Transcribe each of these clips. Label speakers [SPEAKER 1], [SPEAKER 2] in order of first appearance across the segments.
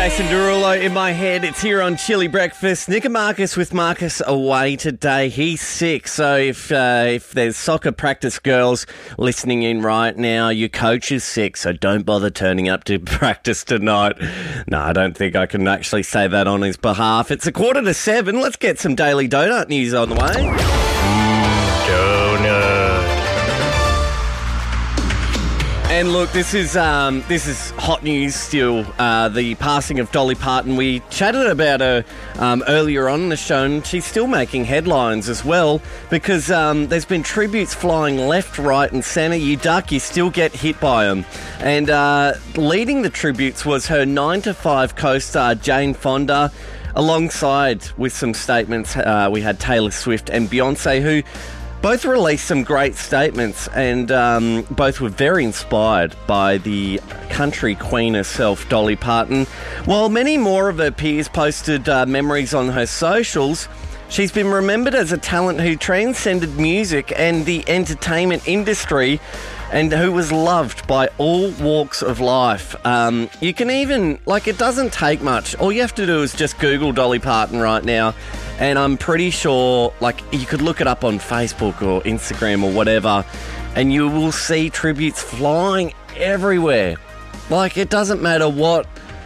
[SPEAKER 1] Jason Derulo in my head. It's here on Chili Breakfast. Nick and Marcus with Marcus away today. He's sick, so if there's soccer practice girls listening in right now, your coach is sick, so don't bother turning up to practice tonight. No, I don't think I can actually say that on his behalf. It's 6:45. Let's get some Daily Donut news on the way. Donut. And look, this is hot news still, the passing of Dolly Parton. We chatted about her earlier on in the show, and she's still making headlines as well because there's been tributes flying left, right and centre. You duck, you still get hit by them. And leading the tributes was her 9 to 5 co-star Jane Fonda. Alongside with some statements, we had Taylor Swift and Beyonce, who both released some great statements, and both were very inspired by the country queen herself, Dolly Parton. While many more of her peers posted memories on her socials, she's been remembered as a talent who transcended music and the entertainment industry and who was loved by all walks of life. You can even, it doesn't take much. All you have to do is just Google Dolly Parton right now, and I'm pretty sure, you could look it up on Facebook or Instagram or whatever, and you will see tributes flying everywhere. It doesn't matter what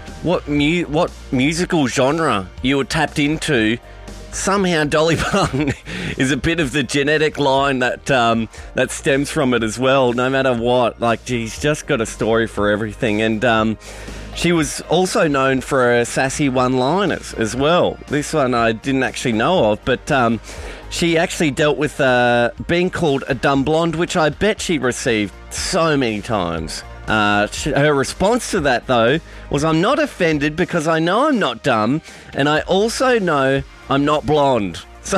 [SPEAKER 1] musical genre you were tapped into. Somehow Dolly Parton is a bit of the genetic line that stems from it as well, no matter what. She's just got a story for everything. And she was also known for her sassy one-liners as well. This one I didn't actually know of, but she actually dealt with being called a dumb blonde, which I bet she received so many times. Her response to that, though, was, "I'm not offended because I know I'm not dumb, and I also know I'm not blonde." So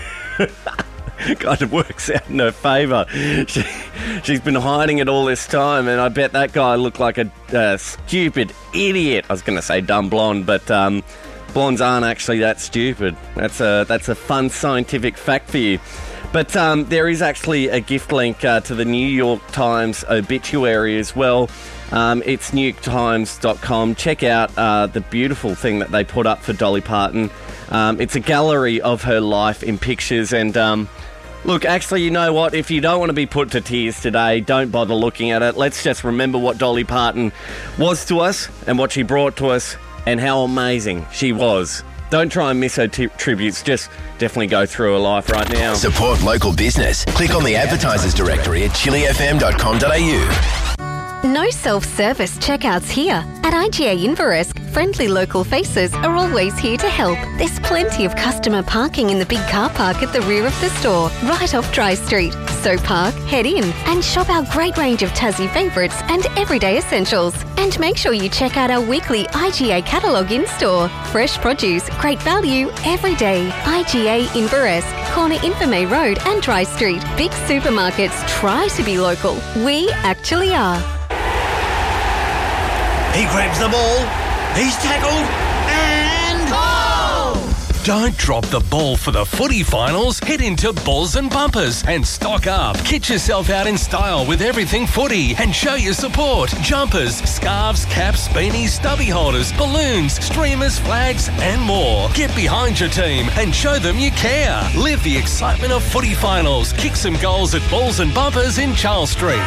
[SPEAKER 1] kind of works out in her favour. She's been hiding it all this time, and I bet that guy looked like a stupid idiot. I was going to say dumb blonde, but blondes aren't actually that stupid. That's a fun scientific fact for you. But there is actually a gift link to the New York Times obituary as well. It's newyorktimes.com. Check out the beautiful thing that they put up for Dolly Parton. It's a gallery of her life in pictures. And look, actually, you know what? If you don't want to be put to tears today, don't bother looking at it. Let's just remember what Dolly Parton was to us and what she brought to us and how amazing she was. Don't try and miss her tributes. Just definitely go through her life right now.
[SPEAKER 2] Support local business. Click on the advertisers directory at chilifm.com.au.
[SPEAKER 3] No self-service checkouts here. At IGA Inveresk, friendly local faces are always here to help. There's plenty of customer parking in the big car park at the rear of the store, right off Dry Street. So park, head in, and shop our great range of Tassie favourites and everyday essentials. And make sure you check out our weekly IGA catalogue in-store. Fresh produce, great value, every day. IGA Inveresk, corner Infirmay Road and Dry Street. Big supermarkets try to be local. We actually are.
[SPEAKER 4] He grabs the ball, he's tackled, and goal!
[SPEAKER 5] Don't drop the ball for the footy finals. Head into Balls and Bumpers and stock up. Get yourself out in style with everything footy and show your support. Jumpers, scarves, caps, beanies, stubby holders, balloons, streamers, flags and more. Get behind your team and show them you care. Live the excitement of footy finals. Kick some goals at Balls and Bumpers in Charles Street.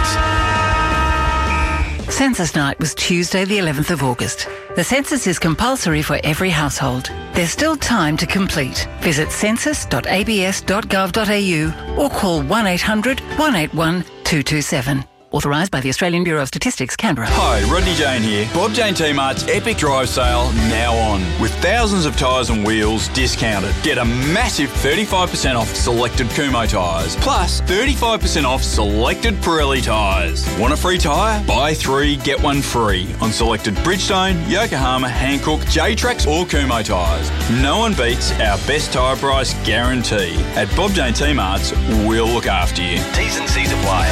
[SPEAKER 6] Census night was Tuesday the 11th of August. The census is compulsory for every household. There's still time to complete. Visit census.abs.gov.au or call 1800 181 227. Authorised by the Australian Bureau of Statistics, Canberra.
[SPEAKER 7] Hi, Rodney Jane here. Bob Jane T-Mart's Epic Drive Sale now on. With thousands of tyres and wheels discounted. Get a massive 35% off selected Kumho tyres. Plus 35% off selected Pirelli tyres. Want a free tyre? Buy 3, get 1 free on selected Bridgestone, Yokohama, Hankook, J-Trax or Kumho tyres. No one beats our best tyre price guarantee. At Bob Jane T-Mart's, we'll look after you.
[SPEAKER 2] T's and C's apply.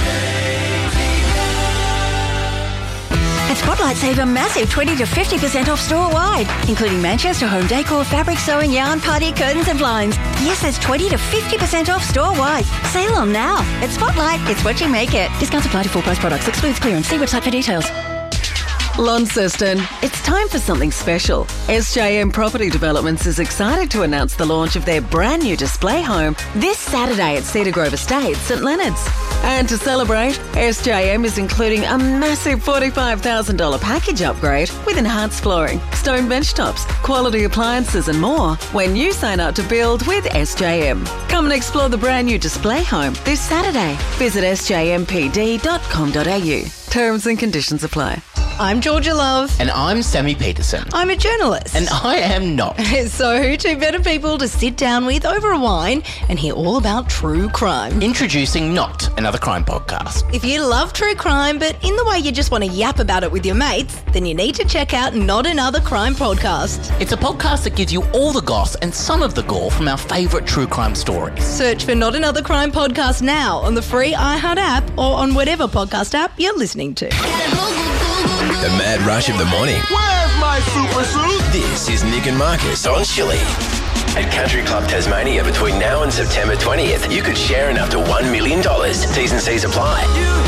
[SPEAKER 8] At Spotlight, save a massive 20 to 50% off store-wide, including Manchester home decor, fabric, sewing, yarn, party, curtains and blinds. Yes, that's 20 to 50% off store-wide. Sale on now. At Spotlight, it's what you make it. Discounts apply to full-price products. Excludes clearance. See website for details.
[SPEAKER 9] Launceston, it's time for something special. SJM Property Developments is excited to announce the launch of their brand new display home this Saturday at Cedar Grove Estate, St Leonards. And to celebrate, SJM is including a massive $45,000 package upgrade with enhanced flooring, stone bench tops, quality appliances and more when you sign up to build with SJM. Come and explore the brand new display home this Saturday. Visit sjmpd.com.au. Terms and conditions apply.
[SPEAKER 10] I'm Georgia Love.
[SPEAKER 11] And I'm Sammy Peterson.
[SPEAKER 10] I'm a journalist.
[SPEAKER 11] And I am not.
[SPEAKER 10] So, two better people to sit down with over a wine and hear all about true crime.
[SPEAKER 11] Introducing Not Another Crime Podcast.
[SPEAKER 10] If you love true crime, but in the way you just want to yap about it with your mates, then you need to check out Not Another Crime Podcast.
[SPEAKER 11] It's a podcast that gives you all the goss and some of the gore from our favourite true crime stories.
[SPEAKER 10] Search for Not Another Crime Podcast now on the free iHeart app or on whatever podcast app you're listening to.
[SPEAKER 2] The mad rush of the morning.
[SPEAKER 4] Where's my super suit?
[SPEAKER 2] This is Nick and Marcus on Chili. At Country Club Tasmania between now and September 20th, you could share in up to $1 million. T's and C's apply.